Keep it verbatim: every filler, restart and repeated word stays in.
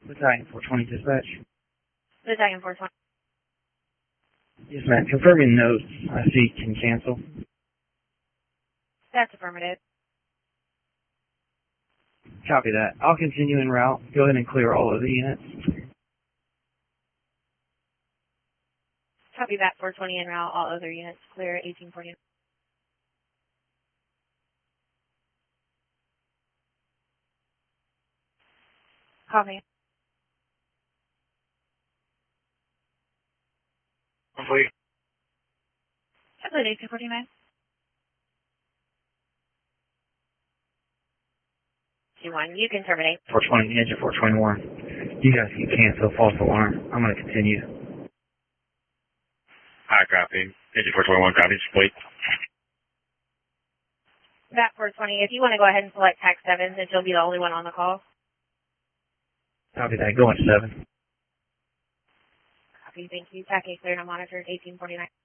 Battalion four twenty dispatch. Battalion four twenty. Yes, ma'am. Confirming notes. I see can cancel. That's affirmative. Copy that. I'll continue en route. Go ahead and clear all of the units. Copy that, four twenty en route. All other units clear, eighteen forty. Copy. Complete. Complete, eighteen forty-nine. two one, you can terminate. four twenty, engine four twenty-one. You guys can cancel false alarm. I'm going to continue. High copy. Engine four twenty-one copy. Complete. That four twenty, if you want to go ahead and select tax seven, since you'll be the only one on the call. Copy that. Going seven. Copy, thank you. T A C A cleared and monitored, eighteen forty-nine.